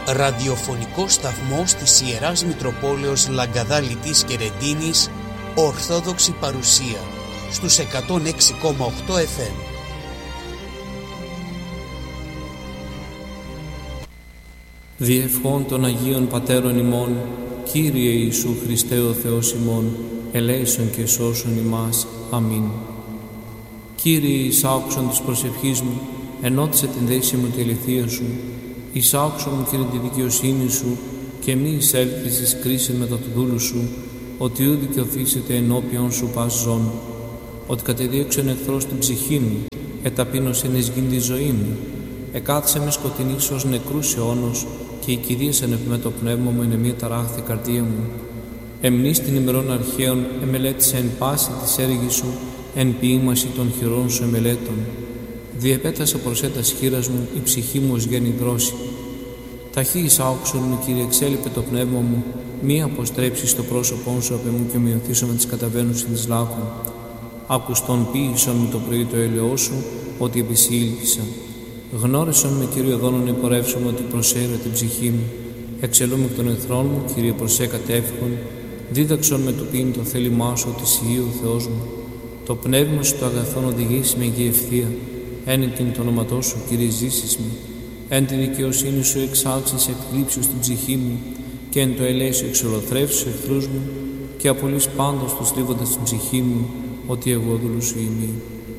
ραδιοφωνικό σταθμός της Ιεράς Μητροπόλεως Λαγκαδά Λιτής και Ρεντίνης, Ορθόδοξη παρουσία, στους 106,8 FM. Διευχών των Αγίων Πατέρων ημών, Κύριε Ιησού Χριστέ ο Θεός ημών, ελέησον και σώσον ημάς. Αμήν. Κύριε, εις άκουσον της προσευχής μου, ενώτισε την δέση μου τη αληθεία σου. Εις άκουσον μου, Κύριε, τη δικαιοσύνη σου, και μη εισέλθεις εις κρίσιν μετά του δούλου σου, ότι ου δικαιωθήσετε ενώπιον σου πας ζών. Ότι κατεδίωξεν εχθρός την ψυχή μου, εταπείνωσεν εις γην τη ζωή μου. Εκάθισε με σκοτεινής ως νεκρούς αιώνος, και η κυρίασεν επ' με το πνεύμα μου είναι μία ταράχθη καρδία μου. Εμνείς την ημερών αρχαίων εμελέτησε εν πάση της έργης σου, εν ποίημαση των χειρών σου εμελέτων. Διεπέτασα προς έτας χείρας μου, η ψυχή μου ως γέννη δρόση. Ταχύ εις άκουσον μου, Κύριε, εξέλιπε το πνεύμα μου, μη αποστρέψεις το πρόσωπόν σου απ' εμού και μειωθήσω με τις καταβαίνουσιν της λάκων. Ακουστόν ποίησον με το πρωί το έλεό σου, ότι επισήλυσα. Γνώρισον με, Κύριε, δόνον υπορεύσομαι ότι προσέρω την ψυχή μου. Εξελούμε εκ των εχθρών μου, Κύριε, προσέ κατεύχον. Δίδαξον με του πίν το θέλημά σου, ότι σιεί ο Θεός μου. Το πνεύμα σου το αγαθόν οδηγήσει με και ευθεία. Εν την το όνοματό σου, Κύριε, ζήσεις με. Εν τη δικαιοσύνη σου εξάλξεις εκθλίψεις στην ψυχή μου, και εν το ελέη σου εξολοθρεύσεις εχθρούς μου, και απολύς πάντως τους θλίβοντας την ψυχή μου, ότι εγώ δούλου σου είμαι.